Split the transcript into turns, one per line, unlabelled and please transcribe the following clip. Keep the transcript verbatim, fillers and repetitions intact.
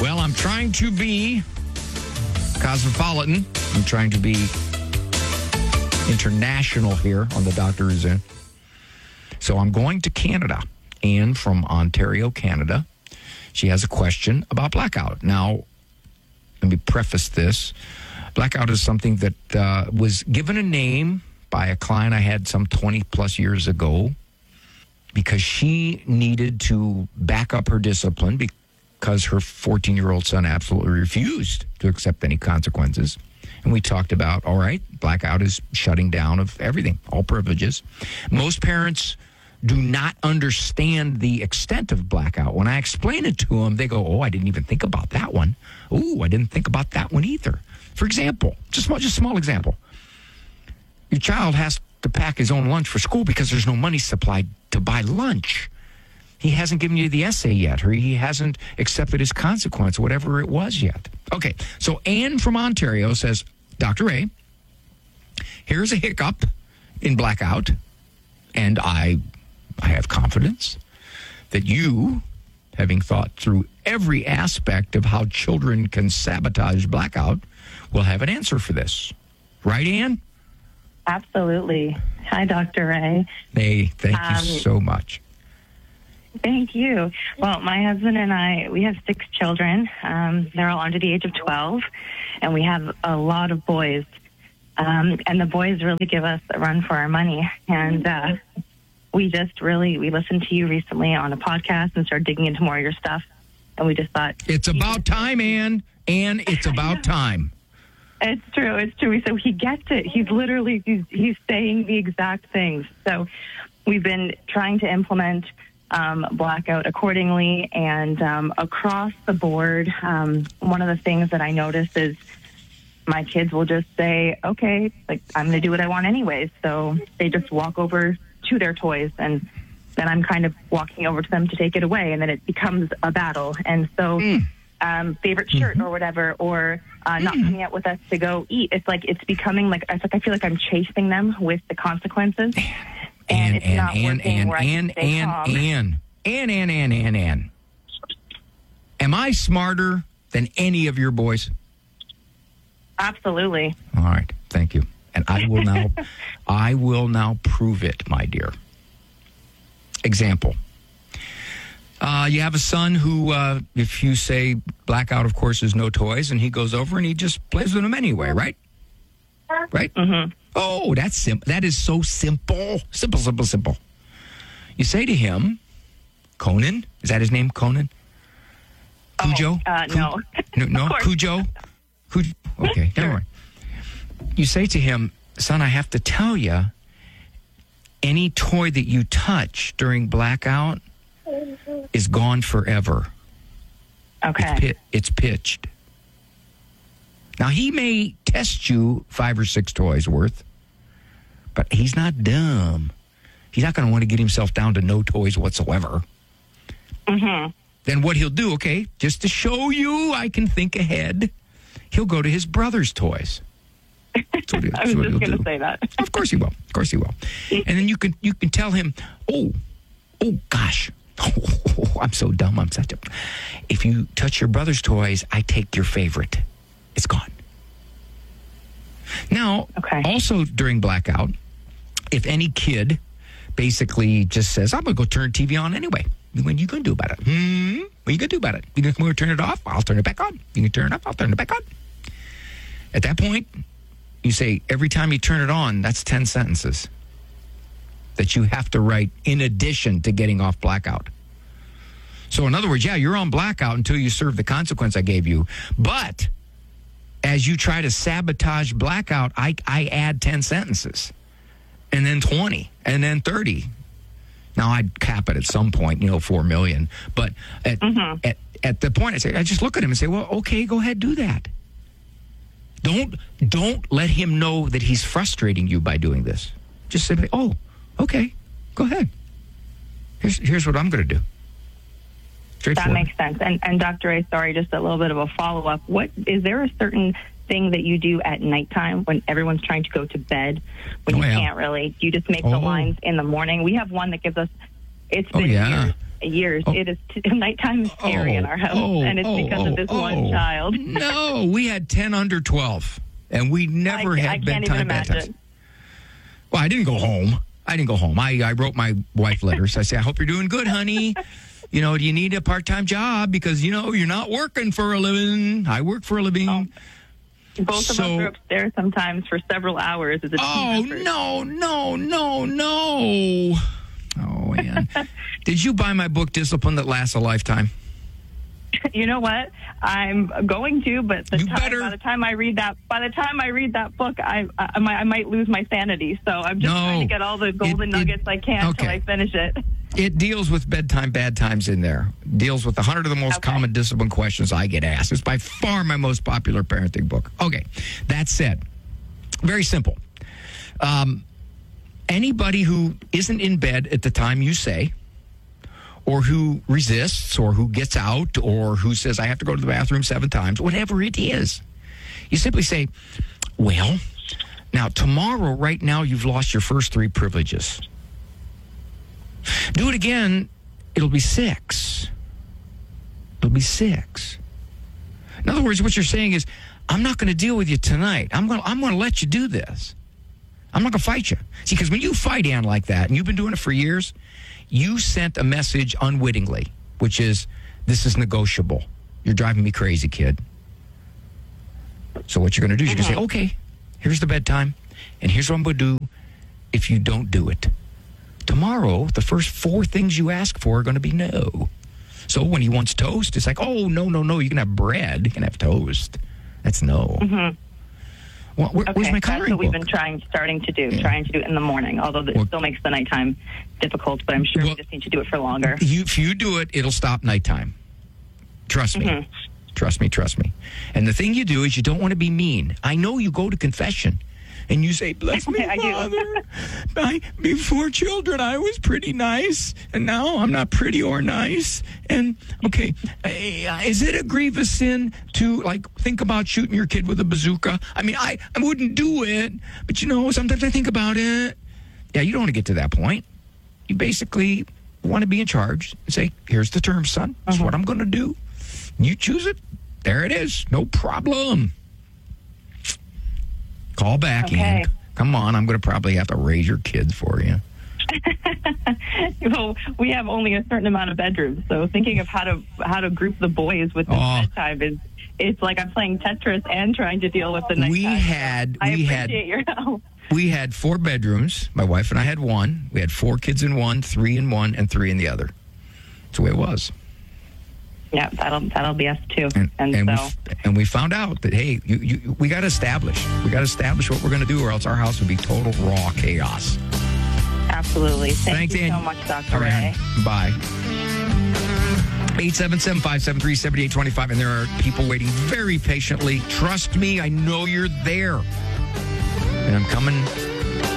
Well, I'm trying to be cosmopolitan. I'm trying to be international here on the Doctor Is In. So I'm going to Canada. Anne from Ontario, Canada. She has a question about blackout. Now, let me preface this. Blackout is something that uh, was given a name by a client I had some twenty plus years ago because she needed to back up her discipline because her fourteen-year-old son absolutely refused to accept any consequences. And we talked about, all right, blackout is shutting down of everything, all privileges. Most parents do not understand the extent of blackout. When I explain it to them, they go, oh, I didn't even think about that one. Oh, I didn't think about that one either. For example, just, just a small example. Your child has to pack his own lunch for school because there's no money supplied to buy lunch. He hasn't given you the essay yet, or he hasn't accepted his consequence, whatever it was yet. Okay, so Anne from Ontario says, Doctor A, here's a hiccup in blackout, and I, I have confidence that you, having thought through every aspect of how children can sabotage blackout, will have an answer for this. Right, Anne?
Absolutely. Hi, Doctor Ray.
Hey, thank you
Um,
so much.
Thank you. Well, my husband and I, we have six children. Um, they're all under the age of twelve, and we have a lot of boys. Um, and the boys really give us a run for our money. And uh, we just really, we listened to you recently on a podcast and started digging into more of your stuff. And we just thought...
It's about time, Anne. Anne, it's about time.
It's true. It's true. So he gets it. He's literally, he's, he's saying the exact things. So we've been trying to implement um, blackout accordingly. And um, across the board, um, one of the things that I notice is my kids will just say, okay, like I'm going to do what I want anyways. So they just walk over to their toys, and then I'm kind of walking over to them to take it away. And then it becomes a battle. And so... Mm. Um, favorite shirt or whatever, or uh, not coming out with us to go eat. It's like it's becoming like it's like I feel like I'm chasing them with the consequences, and,
and
it's
and
not
and
working.
and
where I
and
can stay
and
calm.
and and and and and and. Am I smarter than any of your boys?
Absolutely.
All right, thank you. And I will now, I will now prove it, my dear. Example. Uh, you have a son who, uh, if you say blackout, of course, is no toys, and he goes over and he just plays with them anyway, right? Right?
Mm-hmm.
Oh, that's simple. That is so simple. Simple, simple, simple. You say to him, Conan, is that his name, Conan? Cujo?
Oh, uh,
Cu-
no.
No, no?
Of course.
Cujo? Cujo? Okay,
Sure.
never mind. You say to him, son, I have to tell you, any toy that you touch during blackout is gone forever.
Okay.
It's, pit, it's pitched. Now, he may test you five or six toys worth, but he's not dumb. He's not going to want to get himself down to no toys whatsoever.
Mm-hmm.
Then what he'll do, okay, just to show you I can think ahead, he'll go to his brother's toys. That's what he-
I
that's
was
what
just
he'll
going to
do.
say that.
Of course he will. Of course he will. And then you can you can tell him, oh, oh gosh, oh, I'm so dumb. I'm such a. If you touch your brother's toys, I take your favorite. It's gone. Now,
Okay.
also during blackout, if any kid basically just says, I'm going to go turn T V on anyway. What are you going to do about it? Hmm? What are you going to do about it? You going to turn it off? I'll turn it back on. You can turn it off? I'll turn it back on. At that point, you say, every time you turn it on, that's ten sentences that you have to write in addition to getting off blackout. So in other words, yeah, you're on blackout until you serve the consequence I gave you. But as you try to sabotage blackout, I, I add ten sentences and then twenty and then thirty. Now, I'd cap it at some point, you know, four million. But at,
Mm-hmm.
at, at the point, I say, I just look at him and say, well, okay, go ahead, do that. Don't don't let him know that he's frustrating you by doing this. Just say, oh, okay, go ahead. Here's here's what I'm going to do.
That makes sense. And, and Doctor A, sorry, just a little bit of a follow-up. What is there a certain thing that you do at nighttime when everyone's trying to go to bed, when
Oh,
you
yeah.
can't really? You just make
Oh.
the lines in the morning. We have one that gives us, it's
Oh,
been
yeah.
years, years.
Oh.
It is t- nighttime is scary
Oh,
in our house,
oh,
and it's
oh,
because
oh,
of this
oh.
one child.
No, we had ten under twelve, and we never
I,
had
I can't
bedtime
even imagine.
bedtimes. Well, I didn't go home. I didn't go home. I, I wrote my wife letters. I say, I hope you're doing good, honey. You know, do you need a part-time job? Because, you know, you're not working for a living. I work for a living.
Oh. Both of
So-
us are upstairs sometimes for several hours as a
Oh,
team effort.
no, no, no, no. Oh, Ann. Did you buy my book, Discipline That Lasts a Lifetime?
You know what? I'm going to, but the
You
time,
better-
by the time I read that, by the time I read that book, I I, I, might, I might lose my sanity. So I'm just
No.
trying to get all the golden
It- it-
nuggets I can until
okay.
I finish it.
It deals with bedtime bad times in there. Deals with one hundred of the most
Okay.
common discipline questions I get asked. It's by far my most popular parenting book. Okay, that said, very simple. Um, anybody who isn't in bed at the time you say, or who resists, or who gets out, or who says, I have to go to the bathroom seven times, whatever it is, you simply say, well, now tomorrow, right now, you've lost your first three privileges. Do it again, it'll be six. It'll be six. In other words, what you're saying is, I'm not going to deal with you tonight. I'm going to I'm going to let you do this. I'm not going to fight you. See, because when you fight Ann like that, and you've been doing it for years, you sent a message unwittingly, which is, this is negotiable. You're driving me crazy, kid. So what you're going to do is you're going to say, okay, here's the bedtime, and here's what I'm going to do if you don't do it. Tomorrow, the first four things you ask for are going to be no. So when he wants toast, it's like, oh, no, no, no, you can have bread. You can have toast. That's no.
Mm-hmm.
Well, where,
Okay,
where's my
that's
coloring
what we've
book?
been trying, starting to do,
Yeah.
trying to do it in the morning, although it
Well-
still makes the nighttime difficult, but I'm sure
Well-
we just need to do it for longer.
You, if you do it, it'll stop nighttime. Trust me.
Mhm.
Trust me, trust me. And the thing you do is you don't want to be mean. I know you go to confession and you say, bless me,
I do.
Father. I, before children, I was pretty nice, and now I'm not pretty or nice. And, okay, uh, is it a grievous sin to, like, think about shooting your kid with a bazooka? I mean, I, I wouldn't do it, but, you know, sometimes I think about it. Yeah, you don't want to get to that point. You basically want to be in charge and say, here's the terms, son. This is what I'm going to do. You choose it. There it is. No problem. Call back,
Okay.
Ann. Come on. I'm going to probably have to raise your kids for you.
Well, we have only a certain amount of bedrooms, so thinking of how to how to group the boys with the
Oh.
bedtime is it's like I'm playing Tetris and trying to deal with the nighttime.
We had,
I
we had,
appreciate your help.
we had four bedrooms. My wife and I had one. We had four kids in one, three in one, and three in the other. That's the way it was.
Yeah, that'll that'll be us too.
And,
And,
and,
so
we, and we found out that, hey, you, you, we got to establish. We got to establish what we're going to do, or else our house would be total raw chaos.
absolutely. Thank
Thanks,
you
Ann.
so much, Doctor
All right,
Ray.
hon. Bye. eight seven seven, five seven three, seven eight two five. And there are people waiting very patiently. Trust me, I know you're there. And I'm coming